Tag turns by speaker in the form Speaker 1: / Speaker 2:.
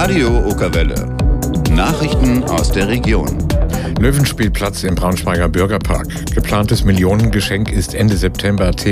Speaker 1: Radio Okerwelle. Nachrichten aus der Region.
Speaker 2: Löwenspielplatz im Braunschweiger Bürgerpark. Geplantes Millionengeschenk ist Ende September Thema.